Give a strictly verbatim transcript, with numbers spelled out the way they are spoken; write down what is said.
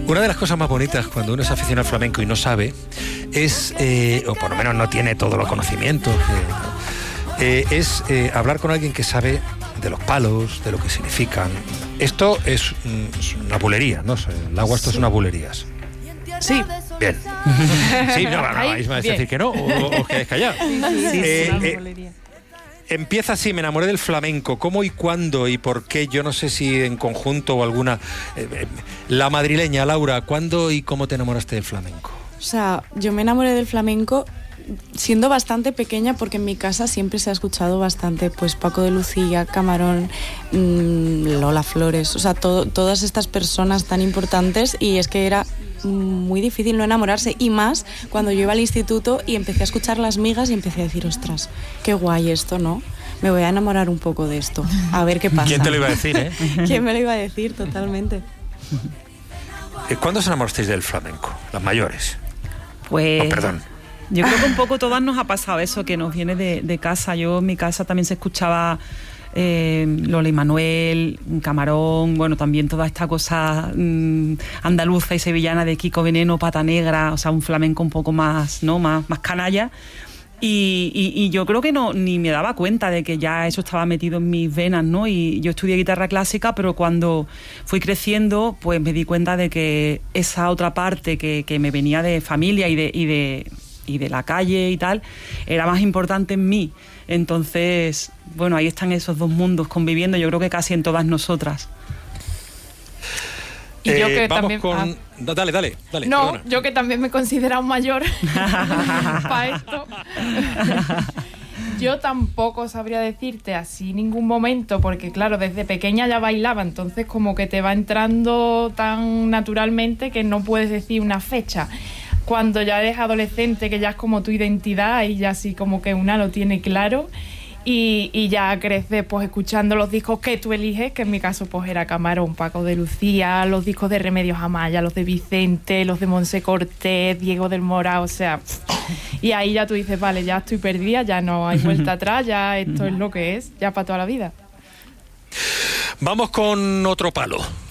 Una de las cosas más bonitas cuando uno es aficionado al flamenco y no sabe es, eh, o por lo menos no tiene todos los conocimientos, eh, eh, es eh, hablar con alguien que sabe de los palos, de lo que significan. Esto es, mm, es una bulería, ¿no? El agua, esto sí. Es una bulerías. Sí. Bien. Sí, no, no, no, vais a decir que no, o os quedáis callados. Sí, sí, sí, eh, es una eh, bulería. Empieza así, me enamoré del flamenco. ¿Cómo y cuándo y por qué? Yo no sé si en conjunto o alguna... Eh, eh, la madrileña, Laura, ¿cuándo y cómo te enamoraste del flamenco? O sea, yo me enamoré del flamenco siendo bastante pequeña, porque en mi casa siempre se ha escuchado bastante, pues Paco de Lucía, Camarón, mmm, Lola Flores, o sea, todo, todas estas personas tan importantes, y es que era muy difícil no enamorarse, y más cuando yo iba al instituto y empecé a escuchar Las Migas y empecé a decir, ostras, qué guay esto, ¿no? Me voy a enamorar un poco de esto, a ver qué pasa. ¿Quién te lo iba a decir, eh? ¿Quién me lo iba a decir? Totalmente. ¿Cuándo os enamorasteis del flamenco? Las mayores. Pues... Oh, perdón. Yo creo que un poco todas nos ha pasado eso, que nos viene de, de casa. Yo en mi casa también se escuchaba eh, Lola y Manuel, Camarón, bueno, también toda esta cosa mmm, andaluza y sevillana de Kiko Veneno, Pata Negra, o sea, un flamenco un poco más, ¿no? Más, más canalla. Y, y, y yo creo que no ni me daba cuenta de que ya eso estaba metido en mis venas, ¿no? Y yo estudié guitarra clásica, pero cuando fui creciendo, pues me di cuenta de que esa otra parte que, que me venía de familia y de... Y de y de la calle y tal, era más importante en mí. Entonces, bueno, ahí están esos dos mundos conviviendo, yo creo que casi en todas nosotras. Y eh, yo que vamos también... con... Ah, dale, dale, dale. no, perdona. yo que también me considero un mayor para esto. Yo tampoco sabría decirte así ningún momento, porque claro, desde pequeña ya bailaba, entonces como que te va entrando tan naturalmente que no puedes decir una fecha. Cuando ya eres adolescente, que ya es como tu identidad, y ya así como que una lo tiene claro, y, y ya creces pues escuchando los discos que tú eliges, que en mi caso pues era Camarón, Paco de Lucía, los discos de Remedios Amaya, los de Vicente, los de Monse Cortés, Diego del Mora, o sea, y ahí ya tú dices, vale, ya estoy perdida, ya no hay vuelta atrás, ya esto es lo que es, ya para toda la vida. Vamos con otro palo.